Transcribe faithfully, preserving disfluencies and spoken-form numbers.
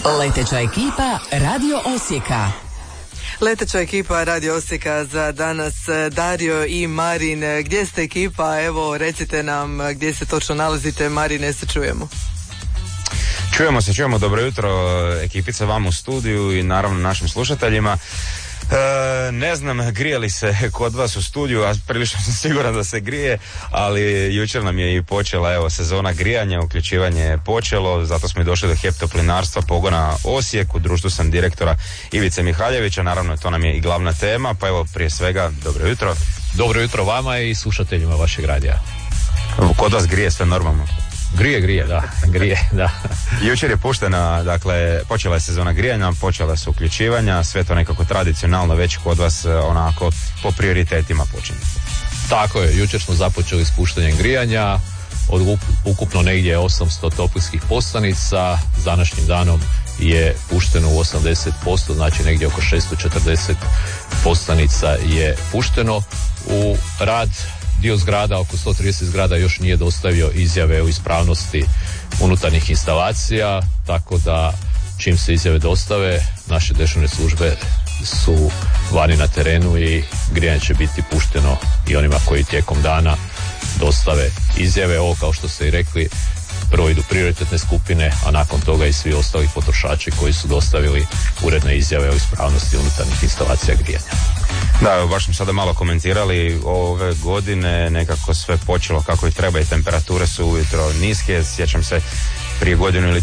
Leteća ekipa Radio Osijeka. Leteća ekipa Radio Osijeka za danas, Dario i Marin. Gdje ste ekipa? Evo, recite nam gdje se točno nalazite. Marine, se čujemo. Čujemo se, čujemo. Dobro jutro, ekipica vam u studiju i naravno našim slušateljima. E, ne znam grije li se kod vas u studiju, a prilično sam siguran da se grije, ali jučer nam je i počela evo sezona grijanja, uključivanje je počelo, zato smo i došli do Heptoplinarstva pogona Osijek. U društvu sam direktora Ivice Mihaljevića, naravno to nam je i glavna tema, pa evo prije svega dobro jutro. Dobro jutro vama i slušateljima vašeg radija. Kod vas grije sve normalno? Grije, grije, da, grije, da. Jučer je puštena, dakle, počela je sezona grijanja, počela su uključivanja, sve to nekako tradicionalno već kod vas onako po prioritetima počinje. Tako je, jučer smo započeli s puštanjem grijanja, od ukupno negdje osamsto toplinskih postanica, s današnjim danom je pušteno u osamdeset posto, znači negdje oko šesto četrdeset postanica je pušteno u rad. Dio zgrada, oko sto trideset zgrada još nije dostavio izjave o ispravnosti unutarnjih instalacija, tako da čim se izjave dostave, naše dežurne službe su vani na terenu i grijanje će biti pušteno i onima koji tijekom dana dostave izjave. Ovo, kao što ste i rekli, prvo idu prioritetne skupine, a nakon toga i svi ostali potrošači koji su dostavili uredne izjave o ispravnosti unutarnjih instalacija grijanja. Da, baš smo sada malo komentirali, ove godine nekako sve počelo kako i treba i temperature su ujutro niske, sjećam se prije godinu ili